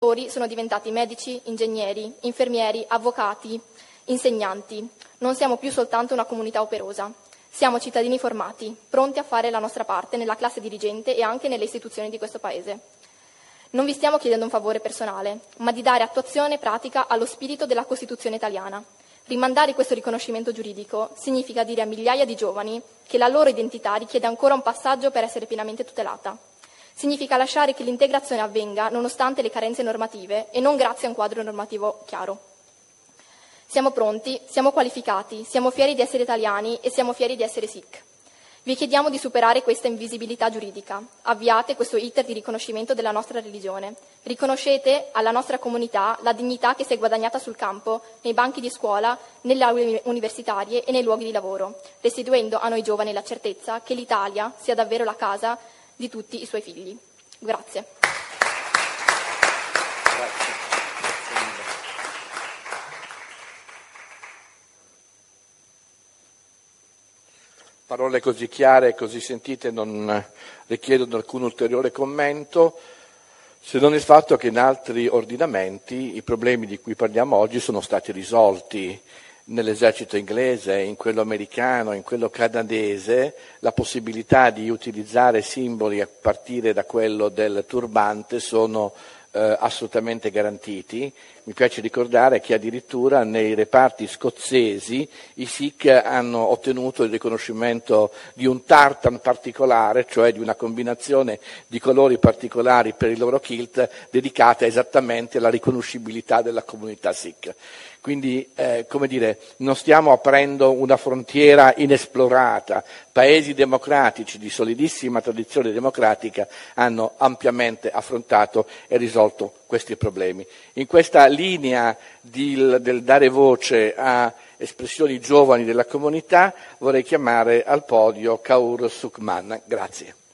sono diventati medici, ingegneri, infermieri, avvocati, insegnanti. Non siamo più soltanto una comunità operosa. Siamo cittadini formati, pronti a fare la nostra parte nella classe dirigente e anche nelle istituzioni di questo Paese. Non vi stiamo chiedendo un favore personale, ma di dare attuazione pratica allo spirito della Costituzione italiana. Rimandare questo riconoscimento giuridico significa dire a migliaia di giovani che la loro identità richiede ancora un passaggio per essere pienamente tutelata. Significa lasciare che l'integrazione avvenga nonostante le carenze normative e non grazie a un quadro normativo chiaro. Siamo pronti, siamo qualificati, siamo fieri di essere italiani e siamo fieri di essere Sikh. Vi chiediamo di superare questa invisibilità giuridica. Avviate questo iter di riconoscimento della nostra religione. Riconoscete alla nostra comunità la dignità che si è guadagnata sul campo, nei banchi di scuola, nelle aule universitarie e nei luoghi di lavoro, restituendo a noi giovani la certezza che l'Italia sia davvero la casa di tutti i suoi figli. Grazie. Parole così chiare e così sentite non richiedono alcun ulteriore commento, se non il fatto che in altri ordinamenti i problemi di cui parliamo oggi sono stati risolti. Nell'esercito inglese, in quello americano, in quello canadese, la possibilità di utilizzare simboli a partire da quello del turbante sono assolutamente garantiti. Mi piace ricordare che addirittura nei reparti scozzesi i Sikh hanno ottenuto il riconoscimento di un tartan particolare, cioè di una combinazione di colori particolari per il loro kilt dedicata esattamente alla riconoscibilità della comunità Sikh. Quindi, non stiamo aprendo una frontiera inesplorata. Paesi democratici di solidissima tradizione democratica hanno ampiamente affrontato e risolto questi problemi. In questa linea del dare voce a espressioni giovani della comunità vorrei chiamare al podio Kaur Sukhman. Grazie.